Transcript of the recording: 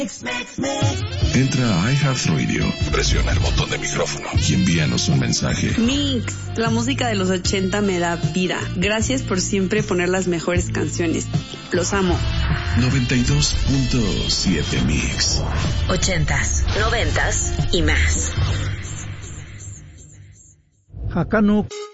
Entra a iHeartRadio, presiona el botón de micrófono y envíanos un mensaje. Mix, la música de los 80 me da vida. Gracias por siempre poner las mejores canciones. Los amo. 92.7 Mix. 80s, 90s y más. Hakano